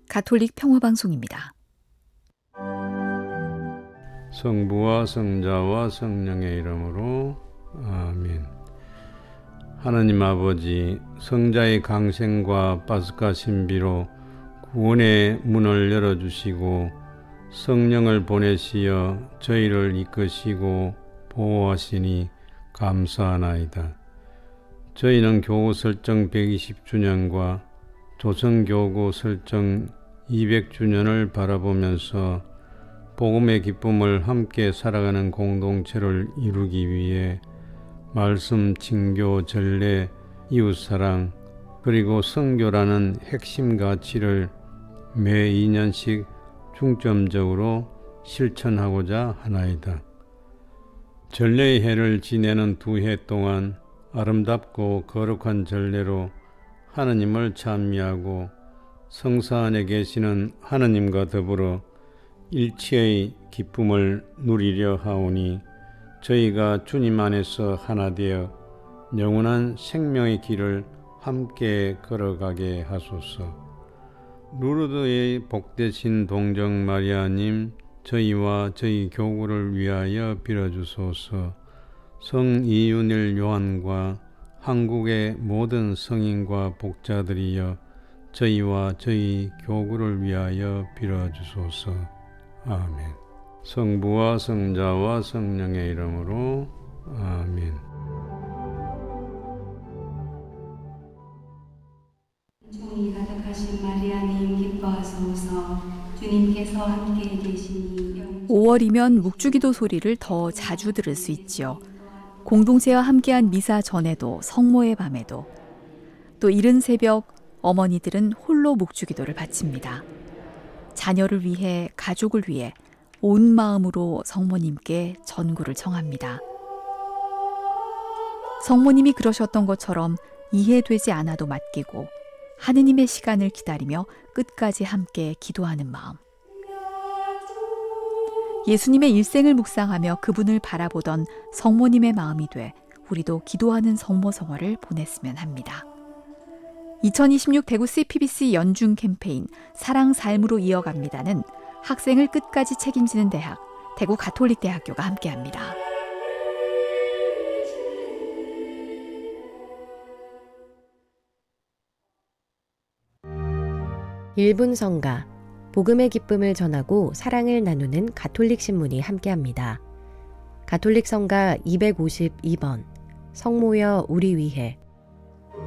가톨릭 평화방송입니다. 성부와 성자와 성령의 이름으로 아멘. 하나님 아버지, 성자의 강생과 파스카 신비로 구원의 문을 열어주시고 성령을 보내시어 저희를 이끄시고 보호하시니 감사하나이다. 저희는 교구 설정 120주년과 조선교구 설정 200주년을 바라보면서 복음의 기쁨을 함께 살아가는 공동체를 이루기 위해 말씀, 징교, 전례, 이웃사랑, 그리고 선교라는 핵심 가치를 매 2년씩 중점적으로 실천하고자 하나이다. 전례의 해를 지내는 2해 동안 아름답고 거룩한 전례로 하느님을 찬미하고 성사 안에 계시는 하느님과 더불어 일치의 기쁨을 누리려 하오니 저희가 주님 안에서 하나 되어 영원한 생명의 길을 함께 걸어가게 하소서. 루르드의 복되신 동정 마리아님, 저희와 저희 교구를 위하여 빌어주소서. 성 이윤일 요한과 한국의 모든 성인과 복자들이여 저희와 저희 교구를 위하여 빌어주소서. 아멘. 성부와 성자와 성령의 이름으로 아멘. 은총이 가득하신 마리아님 기뻐하소서. 주님께서 함께 계시니 5월이면 묵주기도 소리를 더 자주 들을 수 있지요. 공동체와 함께한 미사 전에도 성모의 밤에도 또 이른 새벽 어머니들은 홀로 묵주기도를 바칩니다. 자녀를 위해 가족을 위해 온 마음으로 성모님께 전구를 청합니다. 성모님이 그러셨던 것처럼 이해되지 않아도 맡기고 하느님의 시간을 기다리며 끝까지 함께 기도하는 마음. 예수님의 일생을 묵상하며 그분을 바라보던 성모님의 마음이 돼 우리도 기도하는 성모성화를 보냈으면 합니다. 2026 대구 CPBC 연중 캠페인 사랑 삶으로 이어갑니다는 학생을 끝까지 책임지는 대학, 대구 가톨릭대학교가 함께합니다. 1분 성가, 복음의 기쁨을 전하고 사랑을 나누는 가톨릭 신문이 함께합니다. 가톨릭 성가 252번, 성모여 우리 위해,